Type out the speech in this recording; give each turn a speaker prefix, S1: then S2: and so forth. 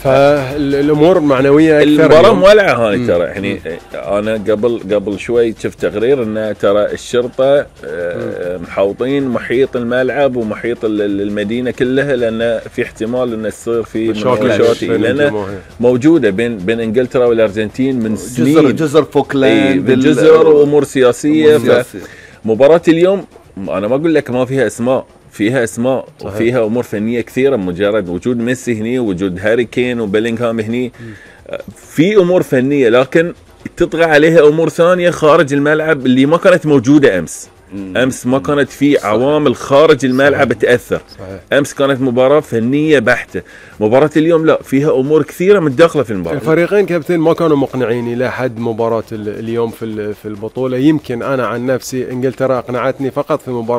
S1: فالامور معنويه اكثر.
S2: المباراه مولعه هاي ترى. يعني انا قبل شوي شفت تقرير ان ترى الشرطه محوطين محيط الملعب ومحيط المدينه كلها، لان في احتمال ان تصير في مناوشات، لان موجوده بين انجلترا والارجنتين من سنين،
S3: جزر فوكلاند،
S2: جزر وامور سياسيه. فمباراه اليوم انا ما اقول لك ما فيها اسماء، فيها اسماء وفيها امور فنيه كثيره، مجرد وجود ميسي هني ووجود هاري كين وبيلينغهام هني، في امور فنيه، لكن تطغى عليها امور ثانيه خارج الملعب اللي ما كانت موجوده امس. امس ما كانت في عوامل خارج الملعب تاثر. امس كانت مباراه فنيه بحته. مباراه اليوم لا، فيها امور كثيره متداخله في المباراه.
S1: الفريقين كابتن ما كانوا مقنعين الى حد مباراه اليوم في البطوله. يمكن انا عن نفسي انجلترا اقنعتني فقط في مباراه